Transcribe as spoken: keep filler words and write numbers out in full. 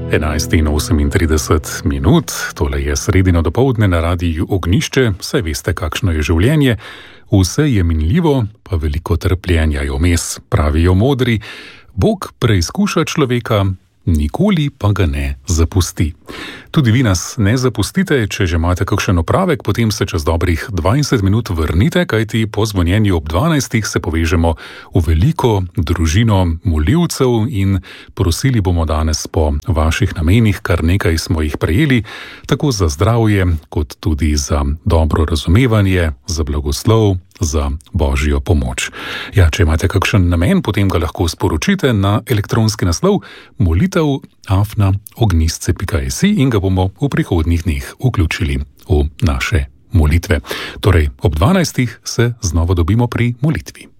enajst in osemintrideset minut, tole je sredino dopoldne na Radiu Ognjišče, saj veste, kakšno je življenje. Vse je minljivo, pa veliko trpljenja je vmes, pravijo modri. Bog preizkuša človeka, nikoli pa ga ne zapusti. Tudi vi nas ne zapustite, če že imate kakšen opravek, potem se čez dobrih dvajset minut vrnite, kajti po zvonjenju ob dvanajstih se povežemo v veliko družino molivcev in prosili bomo danes po vaših namenih, kar nekaj smo jih prejeli, tako za zdravje, kot tudi za dobro razumevanje, za blagoslov, za božjo pomoč. Ja, če imate kakšen namen, potem ga lahko sporočite na elektronski naslov molitev afna ognjisce pika si in ga bomo v prihodnjih dneh vključili v naše molitve. Torej, ob dvanajstih se znova dobimo pri molitvi.